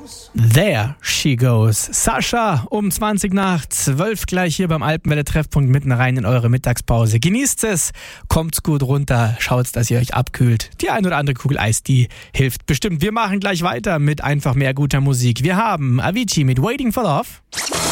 There she goes. Sascha, um 11:20 gleich hier beim Alpenwelle-Treffpunkt mitten rein in eure Mittagspause. Genießt es, kommt's gut runter, schaut's, dass ihr euch abkühlt. Die ein oder andere Kugel Eis, die hilft bestimmt. Wir machen gleich weiter mit einfach mehr guter Musik. Wir haben Avicii mit Waiting for Love.